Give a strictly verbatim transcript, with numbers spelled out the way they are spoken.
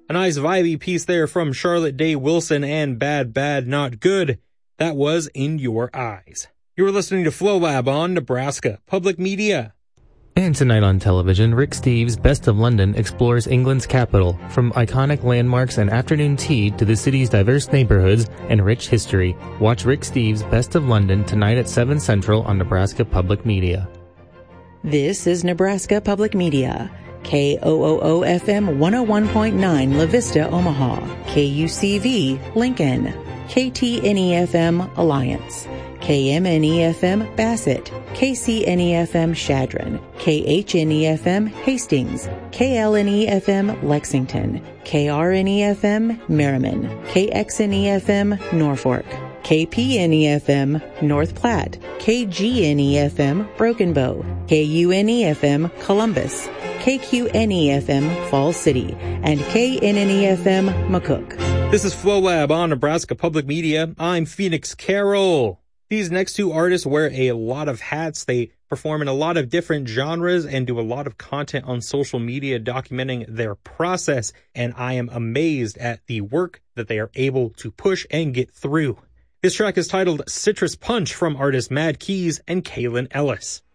A nice vibey piece there from Charlotte Day Wilson and Bad Bad Not Good. That was In Your Eyes. You were listening to Flow Lab on Nebraska Public Media. And tonight on television, Rick Steves' Best of London explores England's capital, from iconic landmarks and afternoon tea to the city's diverse neighborhoods and rich history. Watch Rick Steves' Best of London tonight at seven Central on Nebraska Public Media. This is Nebraska Public Media. K O O O F M one oh one point nine La Vista, Omaha. K U C V, Lincoln. K T N E F M, Alliance. K M N E F M, Bassett. K C N E F M, Shadron. K H N E F M, Hastings. K L N E F M, Lexington. K R N E F M, Merriman. K X N E F M, Norfolk. K P N E F M, North Platte. K G N E F M, Broken Bow. K U N E F M, Columbus. K Q N E F M, Falls City. And K N N E F M, McCook. This is Flow Lab on Nebraska Public Media. I'm Phoenix Carroll. These next two artists wear a lot of hats. They perform in a lot of different genres and do a lot of content on social media documenting their process. And I am amazed at the work that they are able to push and get through. This track is titled Citrus Punch from artists Mad Keys and Kaylin Ellis.